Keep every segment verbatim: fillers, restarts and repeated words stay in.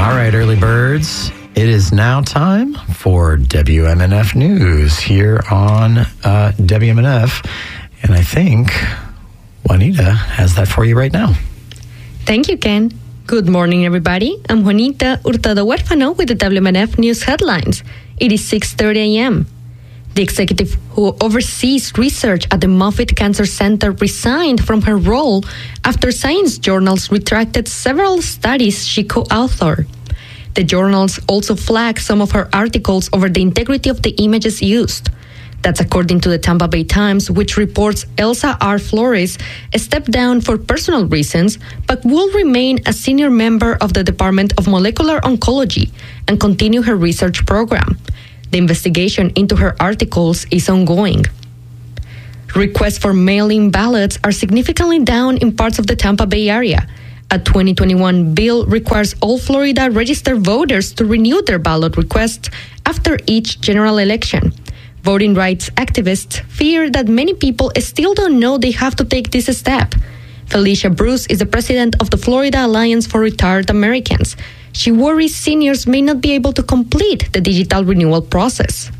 All right, early birds. It is now time for W M N F News here on uh, W M N F. And I think Juanita has that for you right now. Thank you, Ken. Good morning, everybody. I'm Juanita Hurtado Huérfano with the W M N F News headlines. It is six thirty a.m. The executive who oversees research at the Moffitt Cancer Center resigned from her role after science journals retracted several studies she co-authored. The journals also flagged some of her articles over the integrity of the images used. That's according to the Tampa Bay Times, which reports Elsa R. Flores stepped down for personal reasons, but will remain a senior member of the Department of Molecular Oncology and continue her research program. The investigation into her articles is ongoing. Requests for mail-in ballots are significantly down in parts of the Tampa Bay area. A twenty twenty-one bill requires all Florida registered voters to renew their ballot requests after each general election. Voting rights activists fear that many people still don't know they have to take this step. Felicia Bruce is the president of the Florida Alliance for Retired Americans. She worries seniors may not be able to complete the digital renewal process.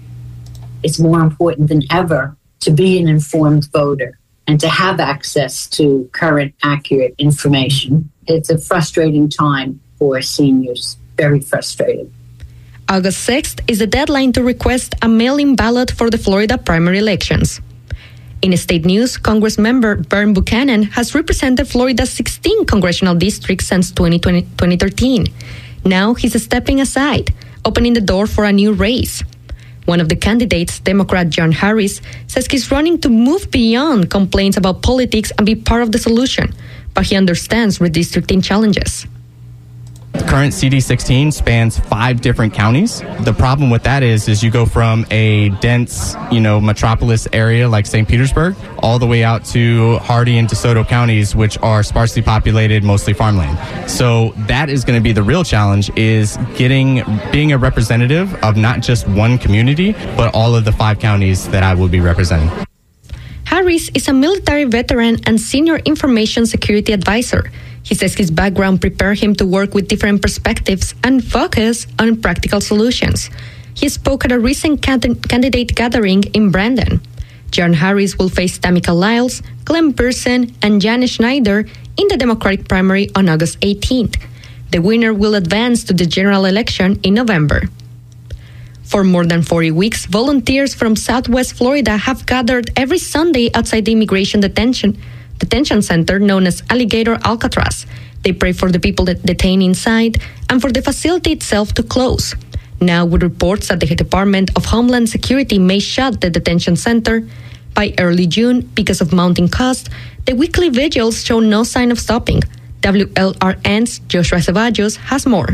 It's more important than ever to be an informed voter and to have access to current, accurate information. It's a frustrating time for seniors, very frustrating. August sixth is the deadline to request a mail-in ballot for the Florida primary elections. In state news, Congress member Vern Buchanan has represented Florida's sixteen congressional districts since twenty thirteen. Now he's stepping aside, opening the door for a new race. One of the candidates, Democrat John Harris, says he's running to move beyond complaints about politics and be part of the solution, but he understands redistricting challenges. Current C D sixteen spans five different counties. The problem with that is, is you go from a dense, you know, metropolis area like Saint Petersburg, all the way out to Hardee and DeSoto counties, which are sparsely populated, mostly farmland. So that is going to be the real challenge, is getting, being a representative of not just one community, but all of the five counties that I will be representing. Harris is a military veteran and senior information security advisor. He says his background prepared him to work with different perspectives and focus on practical solutions. He spoke at a recent candidate gathering in Brandon. John Harris will face Tamika Lyles, Glenn Pearson, and Janet Schneider in the Democratic primary on August eighteenth. The winner will advance to the general election in November. For more than forty weeks, volunteers from Southwest Florida have gathered every Sunday outside the immigration detention detention center known as Alligator Alcatraz. They pray for the people that detained inside and for the facility itself to close. Now, with reports that the Department of Homeland Security may shut the detention center by early June because of mounting costs, the weekly vigils show no sign of stopping. W L R N's Joshua Ceballos has more.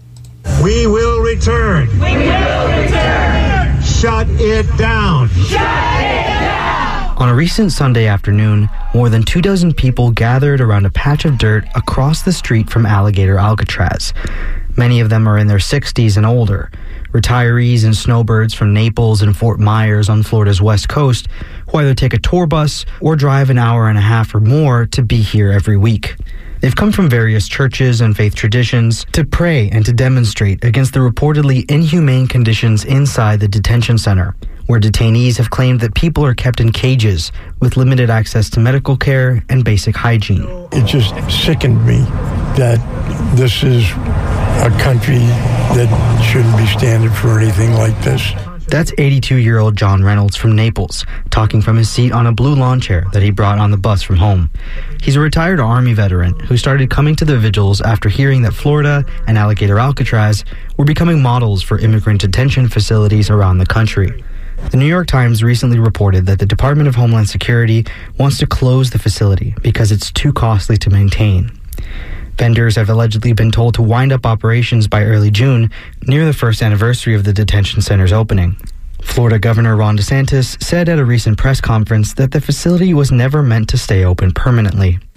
We will return. We will return. Shut it down. Shut it down. On a recent Sunday afternoon, more than two dozen people gathered around a patch of dirt across the street from Alligator Alcatraz. Many of them are in their sixties and older, retirees and snowbirds from Naples and Fort Myers on Florida's west coast, who either take a tour bus or drive an hour and a half or more to be here every week. They've come from various churches and faith traditions to pray and to demonstrate against the reportedly inhumane conditions inside the detention center, where detainees have claimed that people are kept in cages with limited access to medical care and basic hygiene. It just sickened me that this is a country that shouldn't be standing for anything like this. That's eighty-two-year-old John Reynolds from Naples, talking from his seat on a blue lawn chair that he brought on the bus from home. He's a retired Army veteran who started coming to the vigils after hearing that Florida and Alligator Alcatraz were becoming models for immigrant detention facilities around the country. The New York Times recently reported that the Department of Homeland Security wants to close the facility because it's too costly to maintain. Vendors have allegedly been told to wind up operations by early June, near the first anniversary of the detention center's opening. Florida Governor Ron DeSantis said at a recent press conference that the facility was never meant to stay open permanently.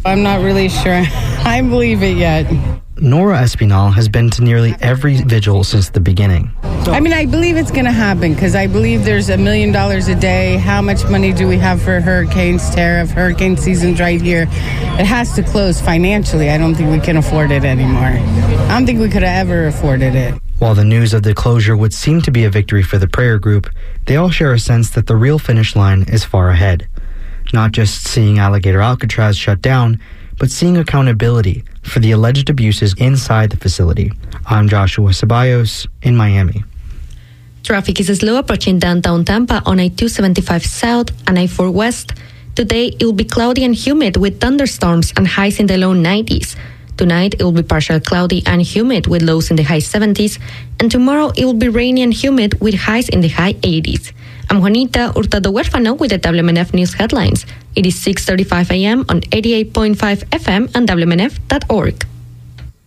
I'm not really sure I believe it yet. Nora Espinal has been to nearly every vigil since the beginning. I mean, I believe it's going to happen because I believe there's a million dollars a day. How much money do we have for hurricanes, tariff, hurricane season's right here? It has to close financially. I don't think we can afford it anymore. I don't think we could have ever afforded it. While the news of the closure would seem to be a victory for the prayer group, they all share a sense that the real finish line is far ahead. Not just seeing Alligator Alcatraz shut down, but seeing accountability for the alleged abuses inside the facility. I'm Joshua Ceballos in Miami. Traffic is slow approaching downtown Tampa on I two seventy-five South and I four West. Today, it will be cloudy and humid with thunderstorms and highs in the low nineties. Tonight, it will be partial cloudy and humid with lows in the high seventies. And tomorrow, it will be rainy and humid with highs in the high eighties. I'm Juanita Hurtado Huérfano with the W M N F News Headlines. It is six thirty-five a.m. on eighty-eight point five F M and W M N F dot org.